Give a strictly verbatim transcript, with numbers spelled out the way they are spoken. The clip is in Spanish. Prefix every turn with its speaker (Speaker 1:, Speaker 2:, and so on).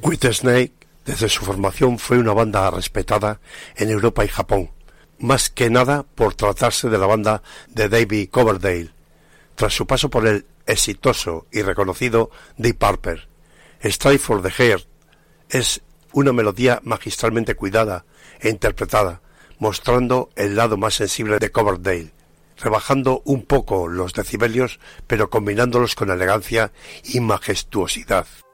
Speaker 1: Whitesnake, desde su formación, fue una banda respetada en Europa y Japón, más que nada por tratarse de la banda de David Coverdale, tras su paso por el exitoso y reconocido Deep Purple. Straight for the Heart es una melodía magistralmente cuidada e interpretada, mostrando el lado más sensible de Coverdale, rebajando un poco los decibelios, pero combinándolos con elegancia y majestuosidad.